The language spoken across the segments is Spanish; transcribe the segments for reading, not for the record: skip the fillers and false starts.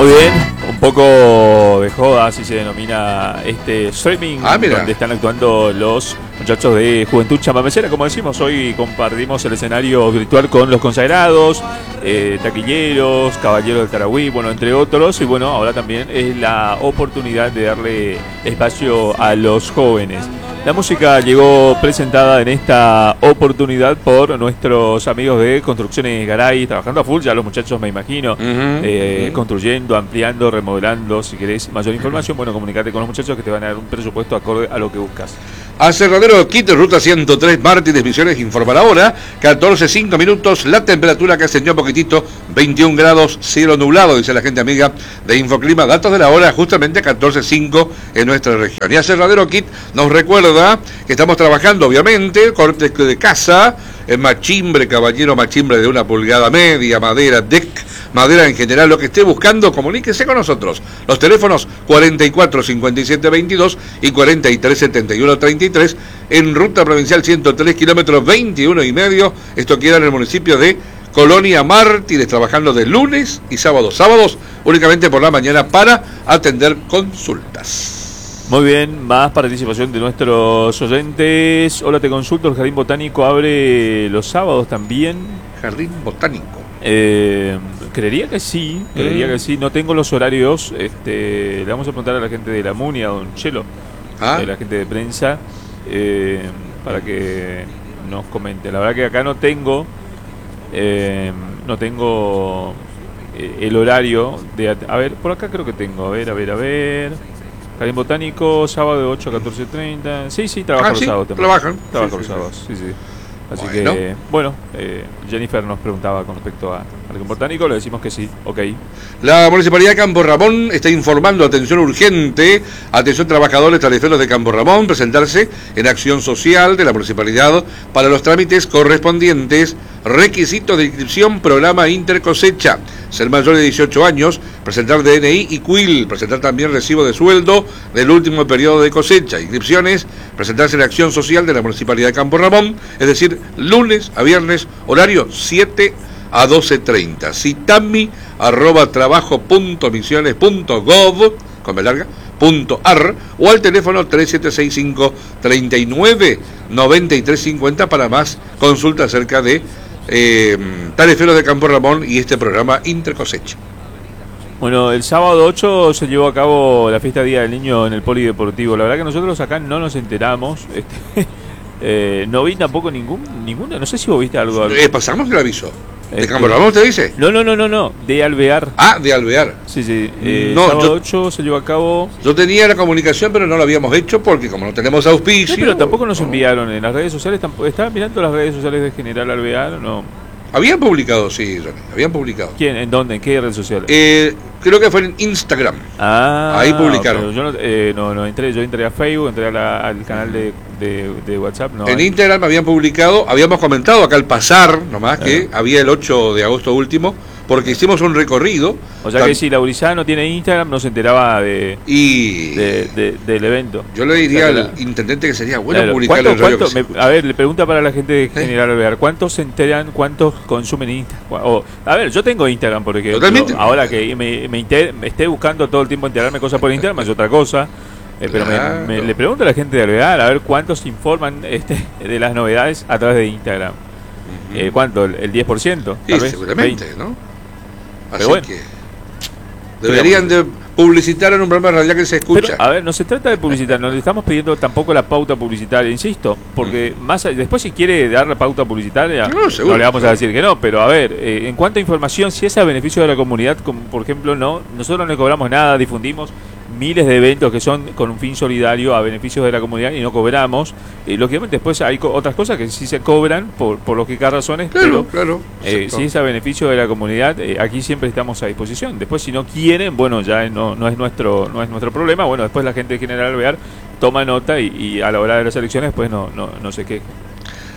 Muy bien, un poco de joda, así se denomina este streaming, donde están actuando los muchachos de Juventud Chamamecera. Como decimos, hoy compartimos el escenario virtual con los consagrados, taquilleros, caballeros del Tarahui, bueno, entre otros. Y bueno, ahora también es la oportunidad de darle espacio a los jóvenes. La música llegó presentada en esta oportunidad por nuestros amigos de Construcciones Garay, trabajando a full, ya los muchachos me imagino, construyendo, ampliando, remodelando. Si querés mayor información, bueno, comunicate con los muchachos que te van a dar un presupuesto acorde a lo que buscas. Aserradero Kit, ruta 103, Martínez Misiones, informar ahora, 14:05 minutos, la temperatura que ascendió un poquitito, 21 grados, cielo nublado, dice la gente amiga de Infoclima. Datos de la hora, justamente 14:05 en nuestra región. Y Aserradero Kit nos recuerda que estamos trabajando, obviamente, cortes de casa, en machimbre, caballero, machimbre de 1 pulgada media, madera, deck, madera en general, lo que esté buscando, comuníquese con nosotros. Los teléfonos 44 57 22 y 43 71 33, en ruta provincial 103 kilómetros 21 y medio. Esto queda en el municipio de Colonia Mártires, trabajando de lunes y sábados. Sábados únicamente por la mañana para atender consultas. Muy bien, más participación de nuestros oyentes. Hola, te consulto, el Jardín Botánico abre los sábados también. Jardín Botánico. Creería que sí, no tengo los horarios. Le vamos a preguntar a la gente de la MUNI, a don Chelo, la gente de prensa, para que nos comente. La verdad que acá no tengo el horario de... A ver, por acá creo que tengo, a ver. Jardín Botánico, sábado de 8 a 14:30. Sí, trabajan los sábados también. Trabajan los sábados, sí. Así que, bueno, Jennifer nos preguntaba con respecto a Jardín Botánico, le decimos que sí, ok. La Municipalidad de Campo Ramón está informando, atención urgente, atención trabajadores tariferos de Campo Ramón, presentarse en acción social de la Municipalidad para los trámites correspondientes, requisitos de inscripción, programa intercosecha, ser mayor de 18 años, presentar DNI y CUIL, presentar también recibo de sueldo del último periodo de cosecha, inscripciones, presentarse en acción social de la Municipalidad de Campo Ramón, es decir, lunes a viernes, horario 7 a 12:30. citami@trabajo.misiones.gov.ar o al teléfono 3765 39 9350 para más consultas acerca de tariferos de Campo Ramón y este programa Intercosecha. Bueno, el sábado 8 se llevó a cabo la fiesta Día del Niño en el Polideportivo. La verdad que nosotros acá no nos enteramos. No vi tampoco ninguna. No sé si vos viste algo. Pasamos el aviso. ¿De Campo Ramón te dice? No. De Alvear. De Alvear. Sí. Sábado 8 se llevó a cabo. Yo tenía la comunicación, pero no lo habíamos hecho porque como no tenemos auspicio. Sí, pero tampoco nos enviaron en las redes sociales. ¿Estaban mirando las redes sociales de General Alvear o no? Habían publicado, sí, Johnny, habían publicado. ¿Quién? ¿En dónde? ¿En qué red social? Creo que fue en Instagram. Ahí publicaron. Yo no entré, yo entré a Facebook, entré al canal de WhatsApp. No, en Instagram habían publicado, habíamos comentado acá al pasar, nomás, que había el 8 de agosto último, porque hicimos un recorrido. O sea que si la gurizada no tiene Instagram, no se enteraba del evento. Yo le diría al intendente que sería bueno publicarlo en radio. A ver, le pregunta para la gente de General Alvear, ¿cuántos se enteran, cuántos consumen Instagram? A ver, yo tengo Instagram, porque ahora que me esté buscando todo el tiempo enterarme cosas por Instagram es otra cosa. Pero le pregunto a la gente de Alvear a ver cuántos informan de las novedades a través de Instagram. ¿Cuánto? ¿El 10%? Sí, seguramente, 20. ¿No? Así que deberían de publicitar en un programa radial que se escucha. Pero, a ver, no se trata de publicitar, no le estamos pidiendo tampoco la pauta publicitaria, insisto, porque después si quiere dar la pauta publicitaria, no le vamos a decir que no, pero a ver, en cuanto a información, si es a beneficio de la comunidad, como por ejemplo, nosotros no cobramos nada, difundimos miles de eventos que son con un fin solidario a beneficios de la comunidad y no cobramos. Lógicamente después hay otras cosas que sí se cobran por lógicas razones, claro. Si es a beneficio de la comunidad, aquí siempre estamos a disposición. Después si no quieren, bueno, ya no es nuestro problema. Bueno, después la gente de General Alvear toma nota y a la hora de las elecciones pues no se queje.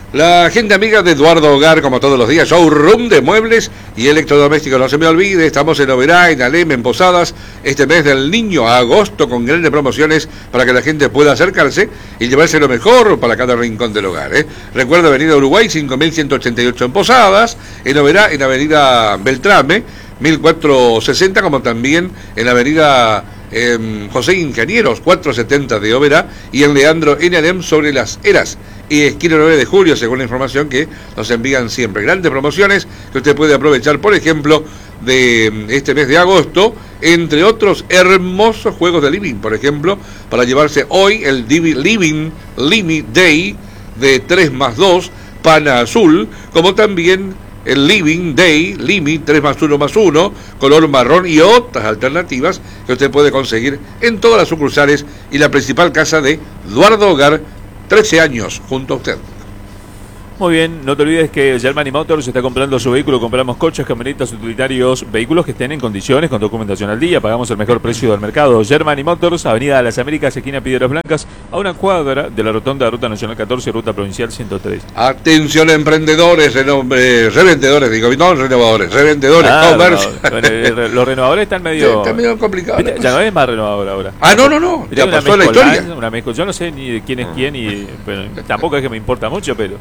La gente amiga de Eduardo Hogar, como todos los días, showroom de muebles y electrodomésticos. No se me olvide, estamos en Oberá, en Alem, en Posadas, este mes del niño a agosto, con grandes promociones para que la gente pueda acercarse y llevarse lo mejor para cada rincón del hogar. Recuerda, Avenida Uruguay, 5188 en Posadas, en Oberá, en Avenida Beltrame, 1460, como también en Avenida José Ingenieros, 470 de Oberá, y en Leandro en Alem, sobre las Eras y esquina 9 de julio, según la información que nos envían siempre. Grandes promociones que usted puede aprovechar, por ejemplo, de este mes de agosto, entre otros hermosos juegos de living, por ejemplo, para llevarse hoy el Living Limit Day de 3+2, pana azul, como también el Living Day Limit 3+1+1, color marrón, y otras alternativas que usted puede conseguir en todas las sucursales y la principal casa de Eduardo Hogar, 13 años junto a usted. Muy bien, no te olvides que Germany Motors está comprando su vehículo. Compramos coches, camionetas, utilitarios, vehículos que estén en condiciones, con documentación al día. Pagamos el mejor precio del mercado. Germany Motors, Avenida de las Américas, esquina Piedras Blancas, a una cuadra de la rotonda de Ruta Nacional 14, Ruta Provincial 103. Atención, emprendedores, revendedores, digo, no renovadores, revendedores, comercio. Bueno, los renovadores están medio... Están medio complicados. Ya no es más renovador ahora. No. Ya pasó la historia. Yo no sé ni de quién es quién, y bueno, tampoco es que me importa mucho, pero...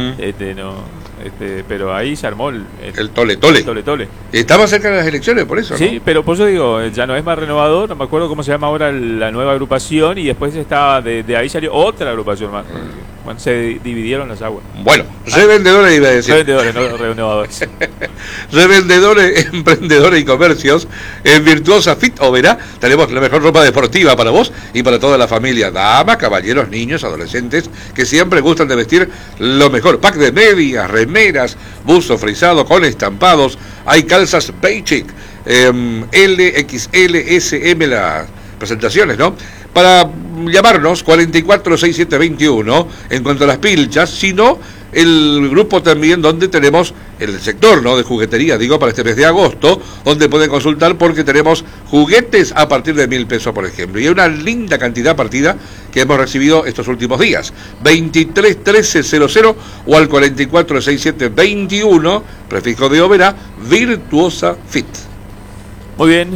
pero ahí se armó el tole. Estaba cerca de las elecciones, por eso, sí, ¿no? pero por eso digo, ya no es más renovador, no me acuerdo cómo se llama ahora la nueva agrupación, y después estaba de ahí salió otra agrupación más. Bueno, se dividieron las aguas. Bueno, revendedores iba a decir. Revendedores, no renovadores. Revendedores, emprendedores y comercios. En Virtuosa Fit Oberá tenemos la mejor ropa deportiva para vos y para toda la familia. Damas, caballeros, niños, adolescentes, que siempre gustan de vestir lo mejor. Pack de medias, remeras, buzo frisado con estampados. Hay calzas basic, L, XL, SM, las presentaciones, ¿no? Para llamarnos 446721 en cuanto a las pilchas, sino el grupo también donde tenemos el sector, ¿no?, de juguetería, digo, para este mes de agosto, donde pueden consultar porque tenemos juguetes a partir de 1.000 pesos, por ejemplo, y hay una linda cantidad partida que hemos recibido estos últimos días. 231300 o al 446721, prefijo de Oberá, Virtuosa Fit. Muy bien,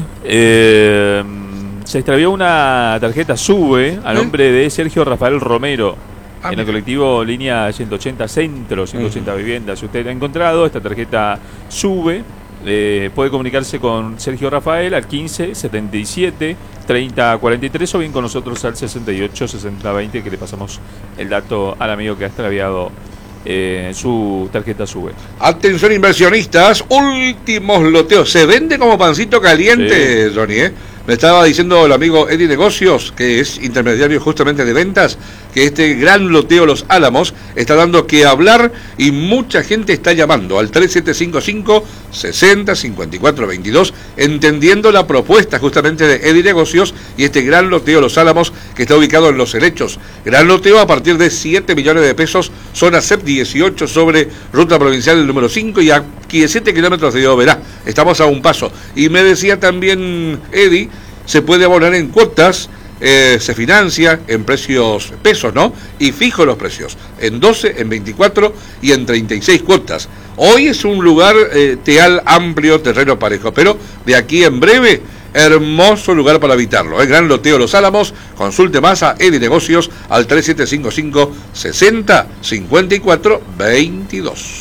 se extravió una tarjeta SUBE a nombre de Sergio Rafael Romero en el colectivo Línea 180 Centro, 180 Viviendas. Si usted ha encontrado esta tarjeta SUBE, puede comunicarse con Sergio Rafael al 15 77 30 43 o bien con nosotros al 68 60 20, que le pasamos el dato al amigo que ha extraviado su tarjeta SUBE. Atención, inversionistas, últimos loteos. Se vende como pancito caliente, sí. Johnny, Me estaba diciendo el amigo Eddie Negocios, que es intermediario justamente de ventas, que este gran loteo Los Álamos está dando que hablar y mucha gente está llamando al 3755 60 54 22, entendiendo la propuesta justamente de Eddie Negocios y este gran loteo Los Álamos, que está ubicado en Los Helechos. Gran loteo a partir de 7 millones de pesos, zona CEP 18 sobre ruta provincial número 5 y a 7 kilómetros de Oberá. Estamos a un paso. Y me decía también Eddie, se puede abonar en cuotas, se financia en precios pesos, ¿no? Y fijo los precios, en 12, en 24 y en 36 cuotas. Hoy es un lugar teal amplio, terreno parejo, pero de aquí en breve, hermoso lugar para habitarlo. Gran loteo Los Álamos, consulte más a Eddie Negocios al 3755 60 54 22.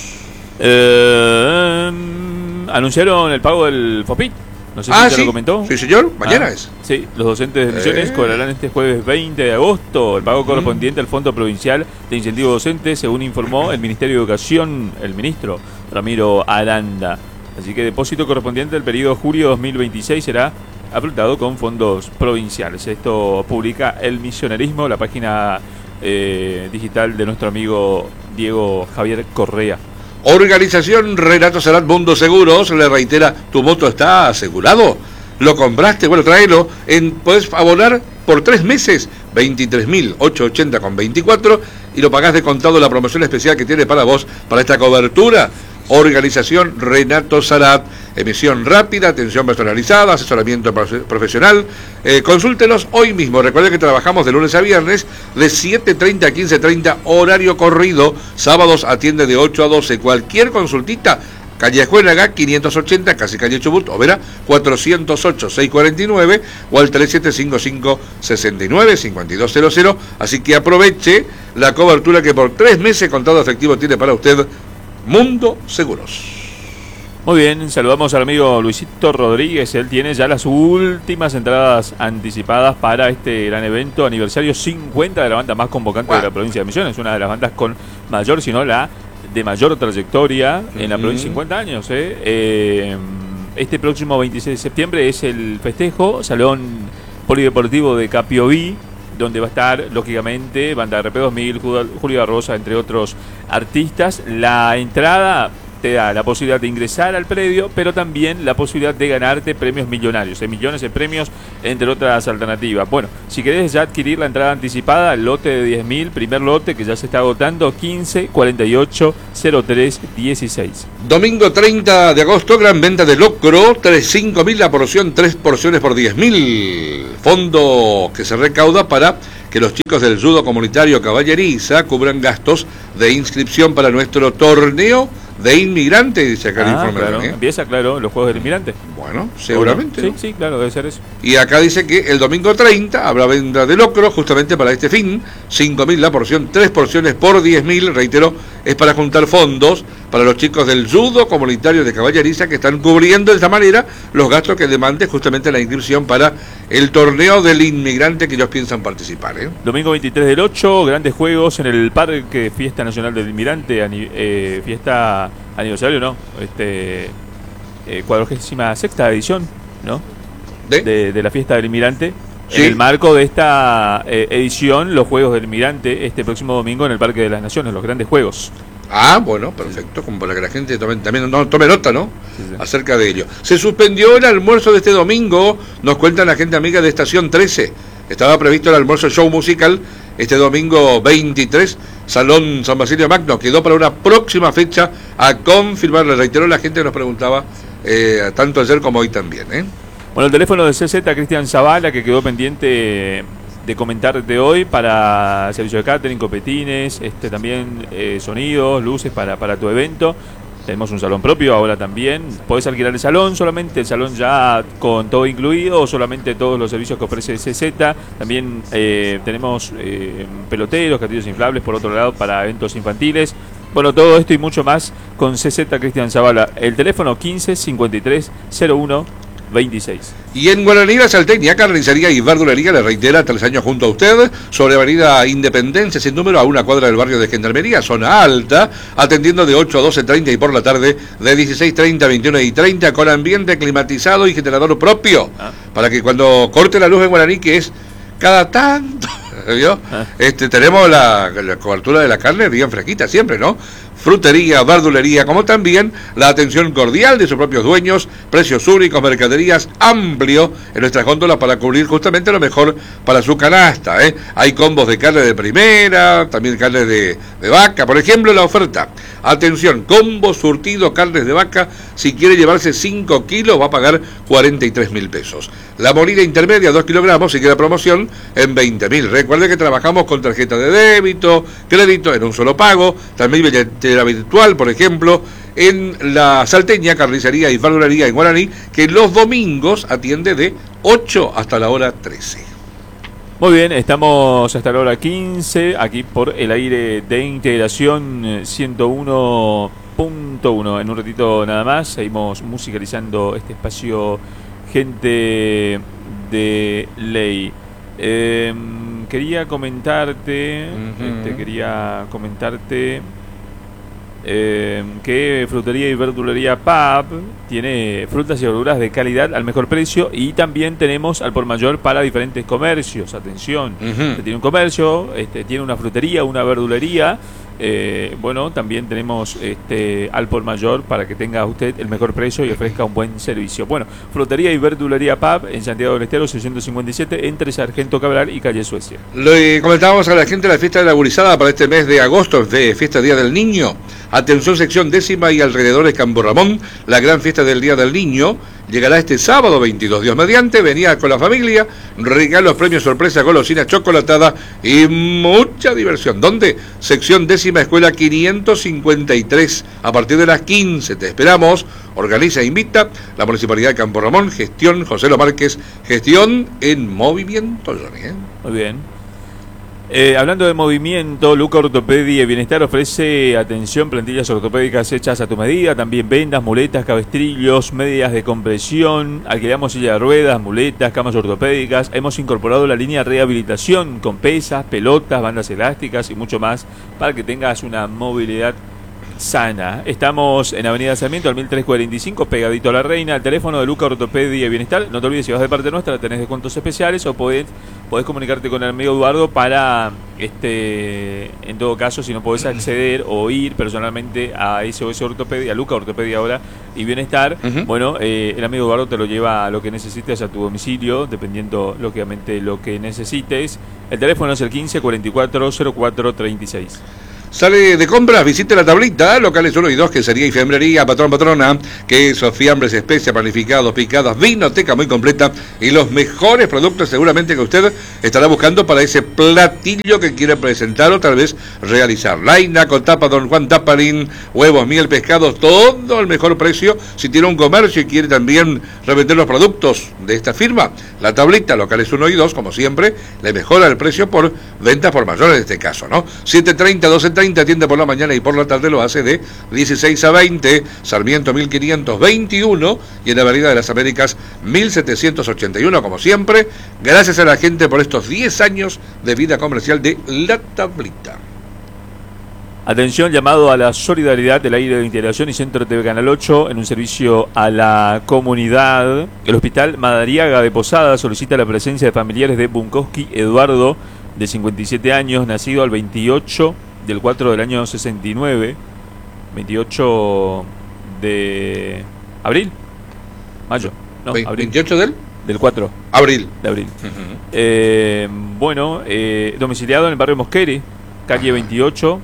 Anunciaron el pago del FOPIT. No sé si ¿sí? lo comentó. Sí, señor. Mañana es. Sí, los docentes de Misiones cobrarán este jueves 20 de agosto el pago correspondiente al Fondo Provincial de Incentivo Docente, según informó el Ministerio de Educación, el ministro Ramiro Aranda. Así que depósito correspondiente al periodo julio 2026 será afrontado con fondos provinciales. Esto publica El Misionerismo, la página digital de nuestro amigo Diego Javier Correa. Organización Renato Salat Mundo Seguros le reitera: ¿tu moto está asegurado? ¿Lo compraste? Bueno, tráelo. Podés abonar por 3 meses 23.880,24 y lo pagás de contado la promoción especial que tiene para vos, para esta cobertura Organización Renato Sarat. Emisión rápida, atención personalizada, asesoramiento profesional. Consúltenos hoy mismo. Recuerde que trabajamos de lunes a viernes de 7:30 a 15:30, horario corrido. Sábados atiende de 8 a 12. Cualquier consultita, calle Juénaga 580, casi calle Chubut, Overa 408-649 o al 3755-69-5200. Así que aproveche la cobertura que por 3 meses contado efectivo tiene para usted Mundo Seguros. Muy bien, saludamos al amigo Luisito Rodríguez. Él tiene ya las últimas entradas anticipadas para este gran evento, aniversario 50 de la banda más convocante de la provincia de Misiones, una de las bandas con mayor, si no la de mayor trayectoria en la provincia, 50 años. Este próximo 26 de septiembre es el festejo, Salón Polideportivo de Capiobí, donde va a estar, lógicamente, banda de RP2000, Julio Rosa, entre otros artistas. La entrada te da la posibilidad de ingresar al predio, pero también la posibilidad de ganarte premios millonarios, millones de premios, entre otras alternativas. Bueno, si querés ya adquirir la entrada anticipada, el lote de 10.000, primer lote que ya se está agotando, 15 48 03 16. Domingo 30 de agosto, gran venta de locro, 5.000 la porción, 3 porciones por 10.000. Fondo que se recauda para que los chicos del judo comunitario Caballeriza cubran gastos de inscripción para nuestro torneo de inmigrantes, dice acá el informe. Claro, empieza, claro, los Juegos del Inmigrante. Bueno, seguramente. Sí, ¿no? sí, claro, debe ser eso. Y acá dice que el domingo 30 habrá venta de locro justamente para este fin. 5.000 la porción, 3 porciones por 10.000. Reitero, es para juntar fondos para los chicos del judo comunitario de Caballeriza, que están cubriendo de esta manera los gastos que demande justamente la inscripción para el torneo del inmigrante que ellos piensan participar. Domingo 23 del 8, grandes juegos en el Parque Fiesta Nacional del Inmigrante, fiesta aniversario, ¿no? 46ª edición, ¿no? De la fiesta del inmigrante. Sí. En el marco de esta edición, los Juegos del Inmigrante, este próximo domingo en el Parque de las Naciones, los grandes juegos. Ah, bueno, perfecto, como para que la gente también tome nota, ¿no? Sí. Acerca de ello. Se suspendió el almuerzo de este domingo, nos cuenta la gente amiga de Estación 13. Estaba previsto el almuerzo show musical este domingo 23, Salón San Basilio Magno. Quedó para una próxima fecha a confirmar. Le reitero, la gente nos preguntaba tanto ayer como hoy también. Bueno, el teléfono de CZ, Cristian Zavala, que quedó pendiente de comentarte hoy para servicio de catering, copetines, también sonidos, luces para tu evento. Tenemos un salón propio ahora también. Podés alquilar el salón, solamente el salón ya con todo incluido, o solamente todos los servicios que ofrece CZ. También tenemos peloteros, castillos inflables, por otro lado, para eventos infantiles. Bueno, todo esto y mucho más con CZ Cristian Zavala. El teléfono 15 53 01 26. Y en Guaraní, la Salteña, carnicería y verdulería, le reitera, 3 años junto a usted, sobre avenida Independencia, sin número, a una cuadra del barrio de Gendarmería, zona alta, atendiendo de 8 a 12:30 y por la tarde de 16:30 a 21:30, con ambiente climatizado y generador propio, para que cuando corte la luz en Guaraní, que es cada tanto, ¿vio? Tenemos la cobertura de la carne bien fresquita siempre, ¿no? Frutería, verdulería, como también la atención cordial de sus propios dueños, precios únicos, mercaderías amplio en nuestras góndolas para cubrir justamente lo mejor para su canasta. Hay combos de carne de primera, también carne de vaca, por ejemplo, la oferta. Atención, combo surtido, carnes de vaca, si quiere llevarse 5 kilos va a pagar 43.000 pesos. La molida intermedia, 2 kilogramos, si quiere promoción, en 20.000. Recuerde que trabajamos con tarjeta de débito, crédito, en un solo pago, también billetera virtual, por ejemplo, en la Salteña, carnicería y verdulería en Guaraní, que los domingos atiende de 8 hasta la hora 13. Muy bien, estamos hasta la hora 15, aquí por el aire de Integración 101.1. En un ratito nada más, seguimos musicalizando este espacio Gente de Ley. Quería comentarte, que Frutería y Verdulería Pub tiene frutas y verduras de calidad al mejor precio, y también tenemos al por mayor para diferentes comercios. Atención, tiene un comercio, tiene una frutería, una verdulería, Bueno, también tenemos al por mayor para que tenga usted el mejor precio y ofrezca un buen servicio. Bueno, Frutería y Verdulería Pub en Santiago del Estero 657 entre Sargento Cabral y Calle Suecia. Le comentábamos a la gente de la fiesta de la gurizada para este mes de agosto, de fiesta Día del Niño. Atención, sección 10ª y alrededores Campo Ramón, la gran fiesta del Día del Niño llegará este sábado 22, Dios mediante. Venía con la familia, regalos, premios, sorpresa, golosinas, chocolatada y mucha diversión. ¿Dónde? Sección 10ª, Escuela 553, a partir de las 15. Te esperamos. Organiza e invita la Municipalidad de Campo Ramón, gestión José Lo Márquez, gestión en movimiento, Johnny. Muy bien. Hablando de movimiento, Luca Ortopedia y Bienestar ofrece atención, plantillas ortopédicas hechas a tu medida, también vendas, muletas, cabestrillos, medias de compresión, alquilamos silla de ruedas, muletas, camas ortopédicas. Hemos incorporado la línea rehabilitación con pesas, pelotas, bandas elásticas y mucho más para que tengas una movilidad sana. Estamos en Avenida Sarmiento al 1345, pegadito a la Reina. El teléfono de Luca Ortopedia y Bienestar. No te olvides, si vas de parte nuestra tenés descuentos especiales o podés comunicarte con el amigo Eduardo para en todo caso, si no podés acceder o ir personalmente a SOS Ortopedia, a Luca Ortopedia ahora y Bienestar, bueno, el amigo Eduardo te lo lleva a lo que necesites a tu domicilio, dependiendo lógicamente lo que necesites. El teléfono es el 15 44 04 36. Sale de compras, visite la tablita, locales 1 y 2, quesería y fiambrería, patrona, quesos, fiambres, especias, panificados, picadas, vinoteca muy completa y los mejores productos seguramente que usted estará buscando para ese platillo que quiere presentar o tal vez realizar. Laina, con tapa, Don Juan Taparín, huevos, miel, pescados, todo al mejor precio. Si tiene un comercio y quiere también revender los productos de esta firma, la tablita, locales 1 y 2, como siempre, le mejora el precio por ventas por mayor en este caso, ¿no? 7:30, 12:30, atiende por la mañana y por la tarde lo hace de 16 a 20, Sarmiento 1521 y en la Avenida de las Américas 1781, como siempre. Gracias a la gente por estos 10 años de vida comercial de La Tablita. Atención, llamado a la solidaridad del aire de integración y Centro TV Canal 8 en un servicio a la comunidad. El Hospital Madariaga de Posada solicita la presencia de familiares de Bunkowski Eduardo, de 57 años, nacido al 28 del 4 del año 69, 28 de abril, mayo, no, abril. 28 del 4 abril. De abril. Bueno, domiciliado en el barrio Mosqueri, calle 28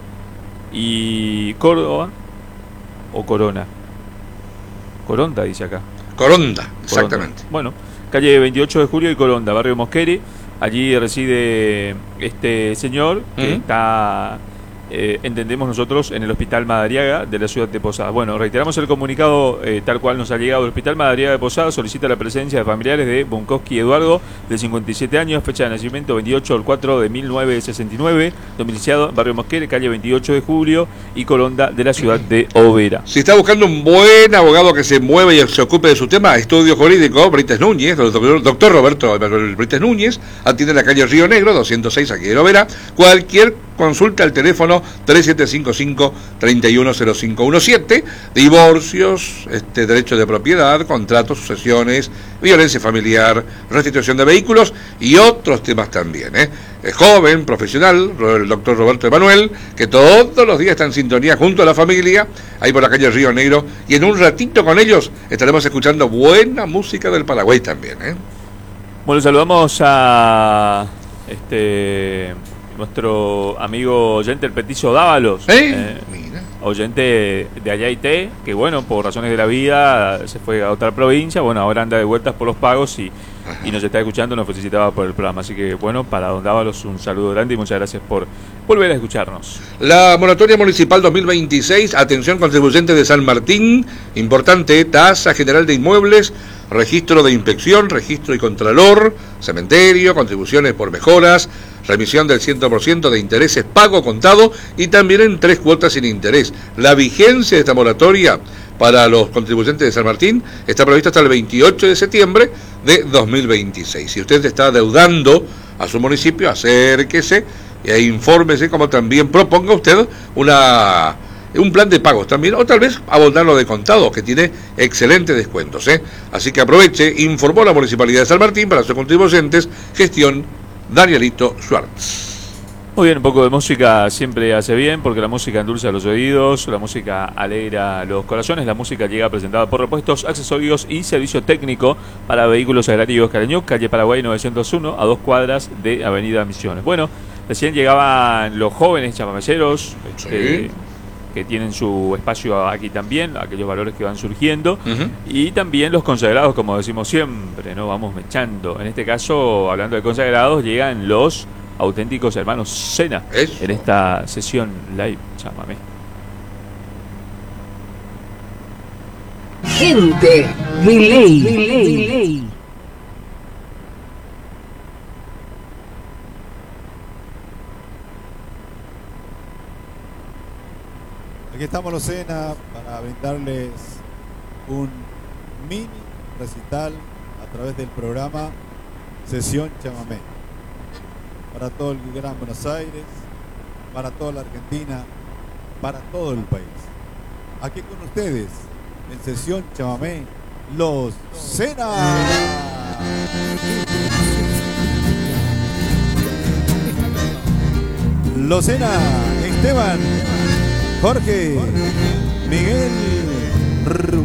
y Córdoba o Corona. Coronda dice acá. Coronda, exactamente. Bueno, calle 28 de julio y Coronda, barrio Mosqueri. Allí reside este señor que está, entendemos nosotros, en el Hospital Madariaga de la ciudad de Posada. Bueno, reiteramos el comunicado tal cual nos ha llegado. El Hospital Madariaga de Posada solicita la presencia de familiares de Bunkowski Eduardo, de 57 años, fecha de nacimiento 28 del 4 de 1969, domiciliado en barrio Mosquera, calle 28 de julio y Coronda de la ciudad de Overa. Si está buscando un buen abogado que se mueva y se ocupe de su tema, estudio jurídico, Brites Núñez, doctor Roberto Brites Núñez, atiende en la calle Río Negro, 206, aquí en Overa. Cualquier consulta al teléfono 3755-310517, divorcios, derecho de propiedad, contratos, sucesiones, violencia familiar, restitución de vehículos y otros temas también. Es joven, profesional, el doctor Roberto Emanuel, que todos los días está en sintonía junto a la familia, ahí por la calle Río Negro, y en un ratito con ellos estaremos escuchando buena música del Paraguay también. Bueno, saludamos a nuestro amigo oyente, el Petizo Dávalos, oyente de Ayaité, que bueno, por razones de la vida se fue a otra provincia, bueno, ahora anda de vueltas por los pagos y nos está escuchando, nos felicitaba por el programa, así que bueno, para don Dávalos un saludo grande y muchas gracias por volver a escucharnos. La moratoria municipal 2026, atención contribuyente de San Martín, importante, tasa general de inmuebles, registro de inspección, registro y contralor, cementerio, contribuciones por mejoras, remisión del 100% de intereses pago contado y también en 3 cuotas sin interés. La vigencia de esta moratoria para los contribuyentes de San Martín está prevista hasta el 28 de septiembre de 2026. Si usted está adeudando a su municipio, acérquese e infórmese, como también proponga usted un plan de pagos también, o tal vez abonarlo de contado, que tiene excelentes descuentos. Así que aproveche, informó la Municipalidad de San Martín para sus contribuyentes, gestión Danielito Schwartz. Muy bien, un poco de música siempre hace bien, porque la música endulza los oídos, la música alegra los corazones, la música llega presentada por repuestos, accesorios y servicio técnico para vehículos agrarios Carañuc, calle Paraguay 901, a 2 cuadras de Avenida Misiones. Bueno, recién llegaban los jóvenes chamameceros, Sí. que tienen su espacio aquí también, aquellos valores que van surgiendo, y también los consagrados, como decimos siempre, ¿no? Vamos mechando. En este caso, hablando de consagrados, llegan los auténticos hermanos Sena en esta sesión live chamamé. Gente de ley. Aquí estamos los Sena para brindarles un mini recital a través del programa Sesión Chamamé. Para todo el Gran Buenos Aires, para toda la Argentina, para todo el país. Aquí con ustedes, en Sesión Chamamé, los Sena. Los Sena, Esteban, Jorge, Miguel,